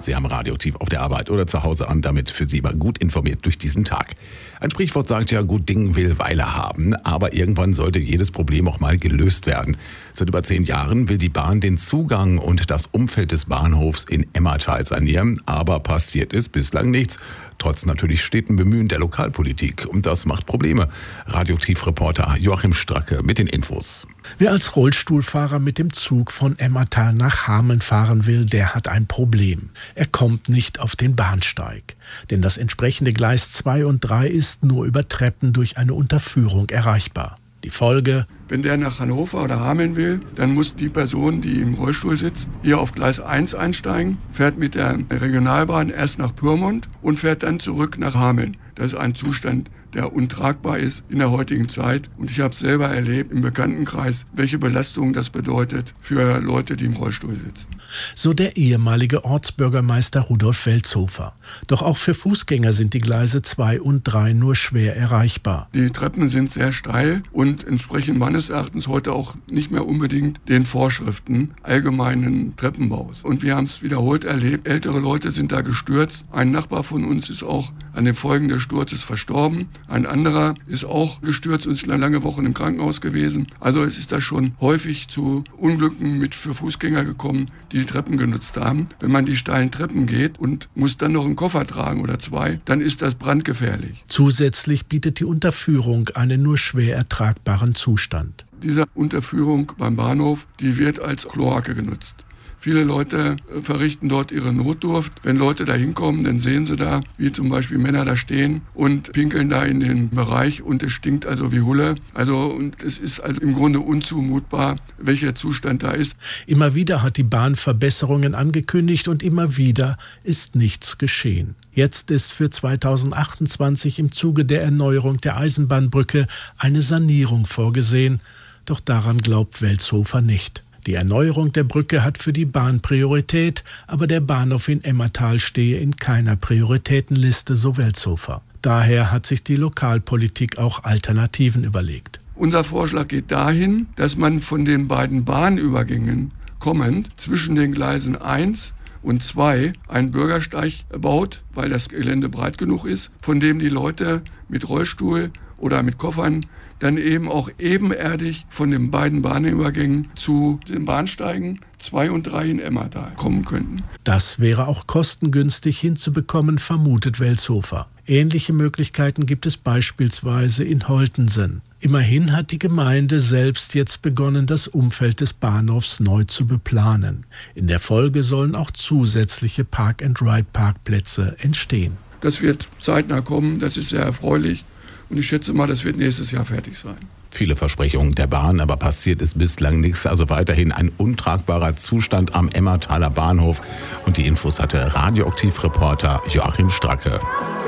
Sie haben Radioaktiv auf der Arbeit oder zu Hause an, damit für Sie immer gut informiert durch diesen Tag. Ein Sprichwort sagt ja, gut Ding will Weile haben, aber irgendwann sollte jedes Problem auch mal gelöst werden. Seit über 10 Jahren will die Bahn den Zugang und das Umfeld des Bahnhofs in Emmertal sanieren, aber passiert ist bislang nichts. Trotz natürlich stetem Bemühen der Lokalpolitik. Und das macht Probleme. Radioaktiv-Reporter Joachim Stracke mit den Infos. Wer als Rollstuhlfahrer mit dem Zug von Emmertal nach Hameln fahren will, der hat ein Problem. Er kommt nicht auf den Bahnsteig. Denn das entsprechende Gleis 2 und 3 ist nur über Treppen durch eine Unterführung erreichbar. Die Folge: Wenn der nach Hannover oder Hameln will, dann muss die Person, die im Rollstuhl sitzt, hier auf Gleis 1 einsteigen, fährt mit der Regionalbahn erst nach Pyrmont und fährt dann zurück nach Hameln. Das ist ein Zustand, der untragbar ist in der heutigen Zeit. Und ich habe selber erlebt im Bekanntenkreis, welche Belastung das bedeutet für Leute, die im Rollstuhl sitzen. So der ehemalige Ortsbürgermeister Rudolf Welzhofer. Doch auch für Fußgänger sind die Gleise 2 und 3 nur schwer erreichbar. Die Treppen sind sehr steil und entsprechen meines Erachtens heute auch nicht mehr unbedingt den Vorschriften allgemeinen Treppenbaus. Und wir haben es wiederholt erlebt, ältere Leute sind da gestürzt. Ein Nachbar von uns ist auch an den Folgen des Sturzes verstorben. Ein anderer ist auch gestürzt und ist lange Wochen im Krankenhaus gewesen. Also es ist da schon häufig zu Unglücken für Fußgänger gekommen, die Treppen genutzt haben. Wenn man die steilen Treppen geht und muss dann noch einen Koffer tragen oder 2, dann ist das brandgefährlich. Zusätzlich bietet die Unterführung einen nur schwer ertragbaren Zustand. Diese Unterführung beim Bahnhof, die wird als Kloake genutzt. Viele Leute verrichten dort ihre Notdurft. Wenn Leute da hinkommen, dann sehen sie da, wie zum Beispiel Männer da stehen und pinkeln da in den Bereich und es stinkt also wie Hulle. Und es ist also im Grunde unzumutbar, welcher Zustand da ist. Immer wieder hat die Bahn Verbesserungen angekündigt und immer wieder ist nichts geschehen. Jetzt ist für 2028 im Zuge der Erneuerung der Eisenbahnbrücke eine Sanierung vorgesehen. Doch daran glaubt Welzhofer nicht. Die Erneuerung der Brücke hat für die Bahn Priorität, aber der Bahnhof in Emmertal stehe in keiner Prioritätenliste, so Welzhofer. Daher hat sich die Lokalpolitik auch Alternativen überlegt. Unser Vorschlag geht dahin, dass man von den beiden Bahnübergängen kommend zwischen den Gleisen 1 und 2 einen Bürgersteig baut, weil das Gelände breit genug ist, von dem die Leute mit Rollstuhl oder mit Koffern dann eben auch ebenerdig von den beiden Bahnübergängen zu den Bahnsteigen 2 und 3 in Emmertal kommen könnten. Das wäre auch kostengünstig hinzubekommen, vermutet Welzhofer. Ähnliche Möglichkeiten gibt es beispielsweise in Holtensen. Immerhin hat die Gemeinde selbst jetzt begonnen, das Umfeld des Bahnhofs neu zu beplanen. In der Folge sollen auch zusätzliche Park-and-Ride-Parkplätze entstehen. Das wird zeitnah kommen, das ist sehr erfreulich. Und ich schätze mal, das wird nächstes Jahr fertig sein. Viele Versprechungen der Bahn, aber passiert ist bislang nichts. Also weiterhin ein untragbarer Zustand am Emmertaler Bahnhof. Und die Infos hatte Radioaktiv-Reporter Joachim Stracke.